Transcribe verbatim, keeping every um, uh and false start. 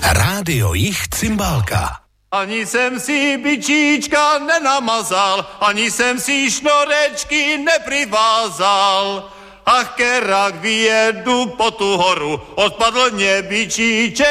Rádio Jich Cymbálka. Ani jsem si bičíčka nenamazal, ani jsem si šnorečky neprivázal. Ach, kerak vyjedu po tu horu, odpadl mě bičíček.